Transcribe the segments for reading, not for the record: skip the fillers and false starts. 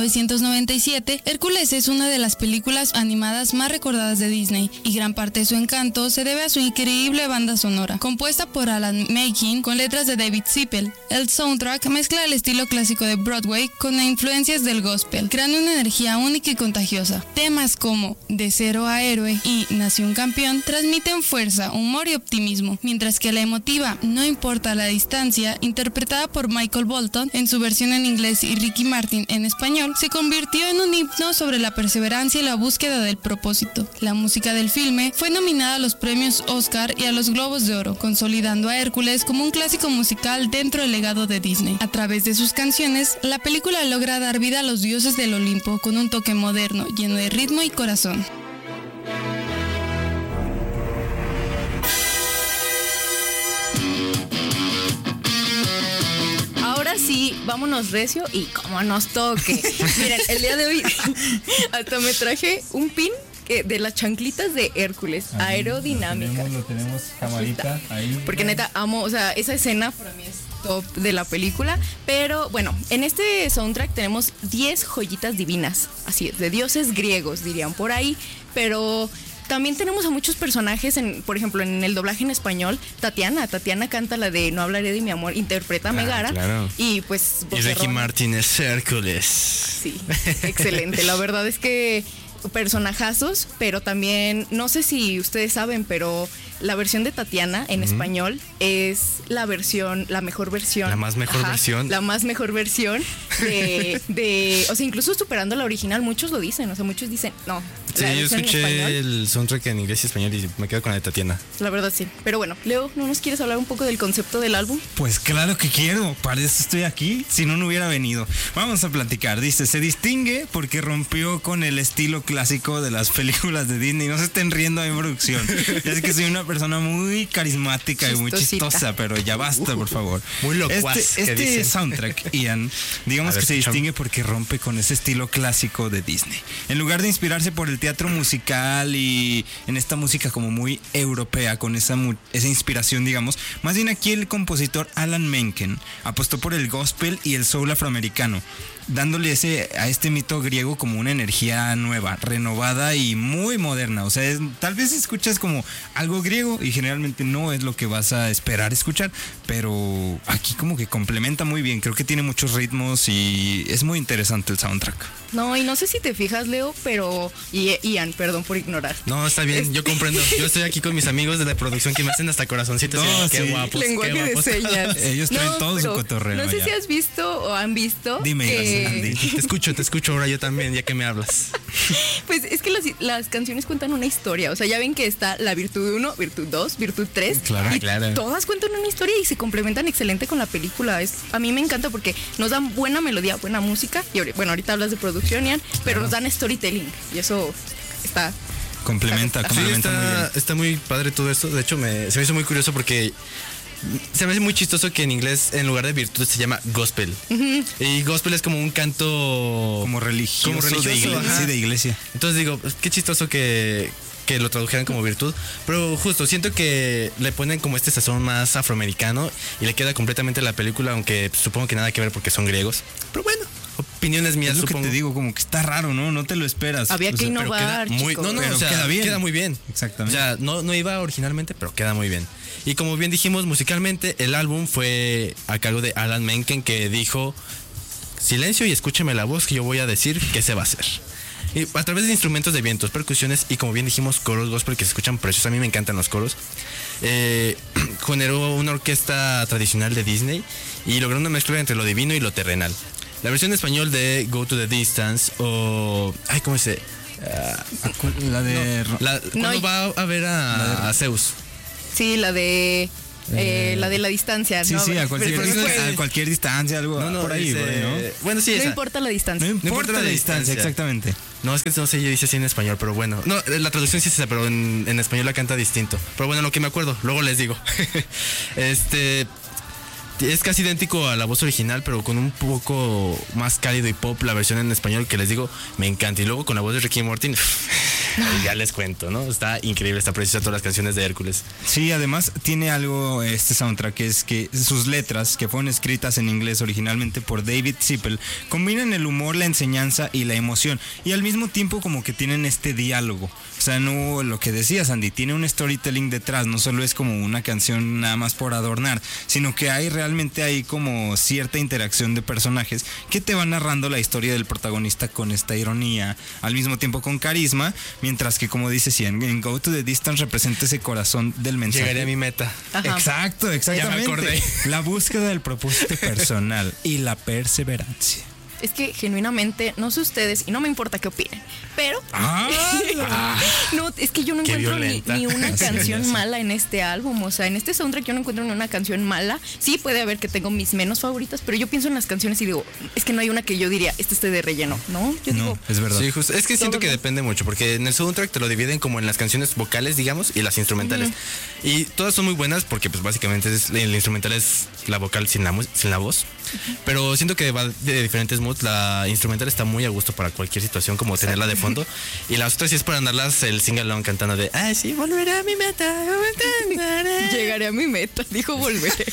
1997, Hércules es una de las películas animadas más recordadas de Disney y gran parte de su encanto se debe a su increíble banda sonora, compuesta por Alan Menken con letras de David Zippel. El soundtrack mezcla el estilo clásico de Broadway con influencias del gospel, creando una energía única y contagiosa. Temas como De cero a héroe y Nació un campeón transmiten fuerza, humor y optimismo, mientras que la emotiva No importa la distancia, interpretada por Michael Bolton en su versión en inglés y Ricky Martin en español, se convirtió en un himno sobre la perseverancia y la búsqueda del propósito. La música del filme fue nominada a los premios Oscar y a los Globos de Oro, consolidando a Hércules como un clásico musical dentro del legado de Disney. A través de sus canciones, la película logra dar vida a los dioses del Olimpo con un toque moderno, lleno de ritmo y corazón. Sí, vámonos recio y como nos toque. Miren, el día de hoy hasta me traje un pin de las chanclitas de Hércules, aerodinámica. Lo tenemos camarita ahí. Porque neta amo, o sea, esa escena para mí es top de la película. Pero bueno, en este soundtrack tenemos 10 joyitas divinas, así es, de dioses griegos, dirían por ahí. Pero también tenemos a muchos personajes, por ejemplo, en el doblaje en español, Tatiana canta la de No hablaré de mi amor, interpreta a Megara. Claro. Y pues y Ricky Martin es Hércules. Sí, excelente. La verdad es que personajazos, pero también, no sé si ustedes saben, pero la versión de Tatiana en español es la mejor versión. La más mejor versión. La más mejor versión o sea, incluso superando la original, muchos lo dicen, o sea, muchos dicen, no. Sí, yo escuché el soundtrack en inglés y español y me quedo con la de Tatiana. La verdad sí. Pero bueno, Leo, ¿no nos quieres hablar un poco del concepto del álbum? Pues claro que quiero, para eso estoy aquí, si no hubiera venido. Vamos a platicar. Dice, se distingue porque rompió con el estilo clásico de las películas de Disney. No se estén riendo a mi producción. Ya sé que soy una persona muy carismática y muy chistosa, pero ya basta, por favor. Muy locuaz. Este soundtrack, Ian, digamos que se distingue porque rompe con ese estilo clásico de Disney. En lugar de inspirarse por el teatro musical y en esta música como muy europea, con esa inspiración, digamos, más bien aquí el compositor Alan Menken apostó por el gospel y el soul afroamericano, dándole a este mito griego como una energía nueva, renovada y muy moderna. O sea, tal vez escuchas como algo griego y generalmente no es lo que vas a esperar escuchar, pero aquí como que complementa muy bien. Creo que tiene muchos ritmos y es muy interesante el soundtrack. No, y no sé si te fijas, Leo, pero... Ian, perdón por ignorar. No, está bien, yo comprendo. Yo estoy aquí con mis amigos de la producción que me hacen hasta corazoncitos. No, qué sí. guapos. Lenguaje qué guapos. de señas. Ellos traen todo su cotorreo. No sé ya. si has visto o han visto. Dime, que... Andy. Te escucho ahora yo también, ya que me hablas. Pues es que las canciones cuentan una historia. O sea, ya ven que está la virtud 1, virtud 2, virtud 3. Claro, y claro. todas cuentan una historia y se complementan excelente con la película. A mí me encanta porque nos dan buena melodía, buena música. Y bueno, ahorita hablas de producción, Ian, pero nos dan storytelling. Y eso está... Complementa Sí, muy bien. está muy padre todo esto. De hecho, se me hizo muy curioso porque se me hace muy chistoso que en inglés, en lugar de virtud, se llama gospel. Uh-huh. Y gospel es como un canto... Como religioso de iglesia. Sí, de iglesia. Entonces digo, qué chistoso que lo tradujeran como virtud. Pero justo, siento que le ponen como este sazón más afroamericano y le queda completamente la película, aunque supongo que nada que ver porque son griegos. Pero bueno, opiniones mías, es lo supongo. Que te digo, como que está raro, ¿no? No te lo esperas. Había que innovar, o sea, queda bien. Queda muy bien. Exactamente. O sea, no iba originalmente, pero queda muy bien. Y como bien dijimos, musicalmente, el álbum fue a cargo de Alan Menken, que dijo: silencio y escúcheme la voz que yo voy a decir qué se va a hacer. Y a través de instrumentos de vientos, percusiones y, como bien dijimos, coros gospel que se escuchan preciosos. A mí me encantan los coros. Generó una orquesta tradicional de Disney y logró una mezcla entre lo divino y lo terrenal. La versión en español de Go to the Distance o... ¿cómo se...? La de... ¿Cuándo va a ver a Zeus? Sí, la de la distancia. Sí, ¿no? sí, a cualquier distancia, algo por ahí, ¿no? Bueno, sí, no importa la distancia. No importa la distancia, exactamente. No, es que no sé, yo dice así en español, pero bueno. No, la traducción sí es esa, pero en español la canta distinto. Pero bueno, lo que me acuerdo, luego les digo. Es casi idéntico a la voz original, pero con un poco más cálido y pop la versión en español, que les digo, me encanta. Y luego con la voz de Ricky Martin, Ya les cuento, ¿no? Está increíble, está preciosa todas las canciones de Hércules. Sí, además tiene algo este soundtrack, que es que sus letras, que fueron escritas en inglés originalmente por David Zippel, combinan el humor, la enseñanza y la emoción, y al mismo tiempo como que tienen este diálogo. O sea, no lo que decías, Andy, tiene un storytelling detrás, no solo es como una canción nada más por adornar, sino que realmente hay como cierta interacción de personajes que te van narrando la historia del protagonista con esta ironía, al mismo tiempo con carisma, mientras que, como dice Cien, en Go to the Distance representa ese corazón del mensaje. Llegaré a mi meta. Ajá. Exacto, exactamente. Ya me acordé. La búsqueda del propósito personal y la perseverancia. Es que genuinamente, no sé ustedes y no me importa qué opinen, pero no, es que yo no Qué encuentro violenta. ni una Sí, canción sí. mala en este álbum. O sea, en este soundtrack yo no encuentro ni una canción mala. Sí puede haber que tengo mis menos favoritas, pero yo pienso en las canciones y digo, es que no hay una que yo diría, esté de relleno, ¿no? Yo digo, Es verdad. Sí, justo. Es que siento Todo que bien. depende mucho, porque en el soundtrack te lo dividen como en las canciones vocales, digamos, y las instrumentales. Y todas son muy buenas porque pues básicamente el instrumental es la vocal sin la voz. Pero siento que va de diferentes moods. La instrumental está muy a gusto para cualquier situación, como tenerla de fondo. Y las otras sí es para andarlas el sing-along cantando de ay, sí, volveré a mi meta. llegaré a mi meta, dijo volveré.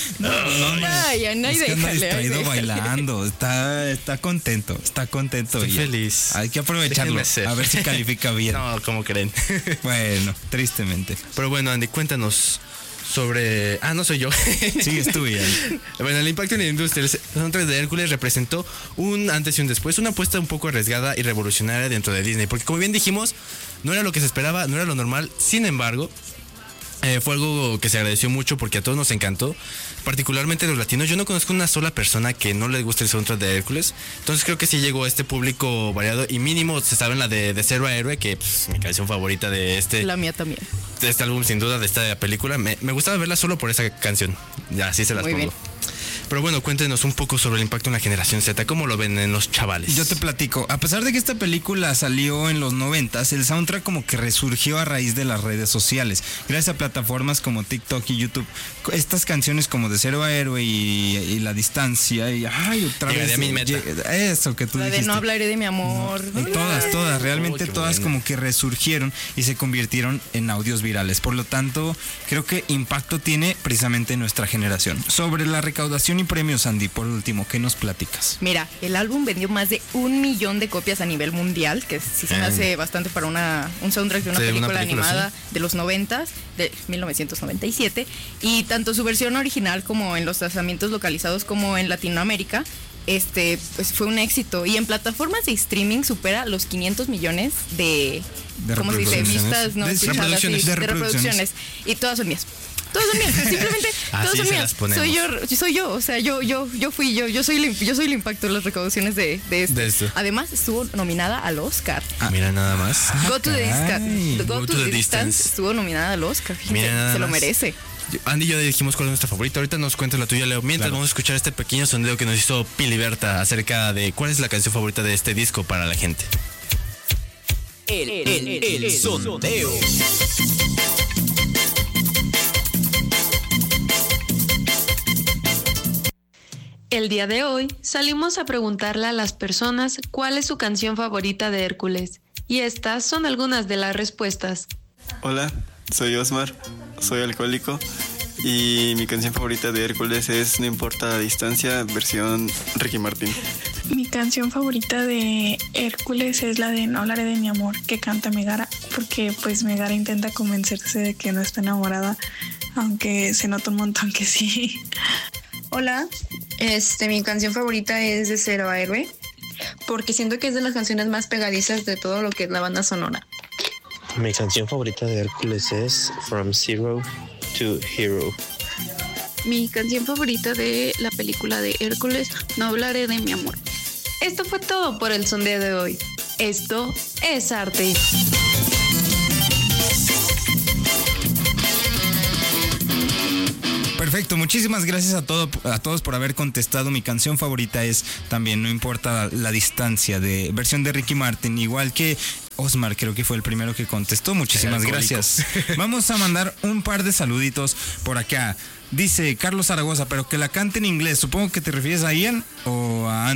Ay, Ana, y Es que anda déjale, ay, distraído déjale. bailando, está contento. Estoy y feliz. Hay que aprovecharlo, Déjenme ser. a ver si califica bien. No, ¿cómo creen? Bueno, tristemente. Pero bueno, Andy, cuéntanos sobre... no soy yo. Sigues tú, Ian. Bueno, el impacto en la industria. El soundtrack de Hércules representó un antes y un después, una apuesta un poco arriesgada y revolucionaria dentro de Disney, porque como bien dijimos, no era lo que se esperaba, no era lo normal. Sin embargo, fue algo que se agradeció mucho porque a todos nos encantó, particularmente los latinos. Yo no conozco una sola persona que no le guste el soundtrack de Hércules, entonces creo que sí llegó a este público variado y mínimo se saben la de Cero a Héroe, que pues, mi canción favorita de este También. de este álbum, sin duda, de esta película. Me gustaba verla solo por esa canción. Ya, así se las Muy pongo. bien. Pero bueno, cuéntenos un poco sobre el impacto en la generación Z. ¿Cómo lo ven en los chavales? Yo te platico, a pesar de que esta película salió en los 90s, el soundtrack como que resurgió a raíz de las redes sociales. Gracias a plataformas como TikTok y YouTube, estas canciones como de Cero a Héroe y La Distancia y otra Llegaré vez a mi meta. eso que tú La de dijiste. no hablaré de mi amor. Y todas, realmente qué todas buena. como que resurgieron y se convirtieron en audios virales. Por lo tanto, creo que impacto tiene precisamente en nuestra generación. Sobre la recaudación y premios, Andy, por último, ¿qué nos platicas? Mira, el álbum vendió más de 1 millón de copias a nivel mundial, que sí se me hace bastante para un soundtrack de una Sí, una película película, animada sí. de los 90s, de 1997, y tanto su versión original como en los lanzamientos localizados como en Latinoamérica, pues fue un éxito. Y en plataformas de streaming supera los 500 millones de ¿cómo se dice? reproducciones. Vistas, no De escuchadas, reproducciones, sí, de de reproducciones. Y todas son mías. Todas son mías, simplemente todas Así son se mías. las ponemos. Soy yo, o sea, yo soy el impacto de las recaudaciones de esto. De esto. Además, estuvo nominada al Oscar. Mira nada más. Go to the caray. Go to the Distance estuvo nominada al Oscar. Fíjense, Mira nada se lo más. merece. Andy y yo dijimos cuál es nuestra favorita. Ahorita nos cuentas la tuya, Leo. Mientras Claro. vamos a escuchar este pequeño sondeo que nos hizo Piliberta acerca de cuál es la canción favorita de este disco para la gente. El sondeo. El día de hoy salimos a preguntarle a las personas cuál es su canción favorita de Hércules. Y estas son algunas de las respuestas. Hola, soy Osmar, soy alcohólico y mi canción favorita de Hércules es No importa la distancia, versión Ricky Martin. Mi canción favorita de Hércules es la de No hablaré de mi amor, que canta Megara, porque pues Megara intenta convencerse de que no está enamorada, aunque se nota un montón que sí. Hola, mi canción favorita es de Cero a Héroe, porque siento que es de las canciones más pegadizas de todo lo que es la banda sonora. Mi canción favorita de Hércules es From Zero to Hero. Mi canción favorita de la película de Hércules, No hablaré de mi amor. Esto fue todo por el sondeo de hoy. Esto es arte. Perfecto, muchísimas gracias a todos por haber contestado. Mi canción favorita es también No importa la distancia, de versión de Ricky Martin, igual que Osmar, creo que fue el primero que contestó. Muchísimas gracias. Vamos a mandar un par de saluditos por acá. Dice Carlos Zaragoza, pero que la cante en inglés. Supongo que te refieres a Ian o a Andy.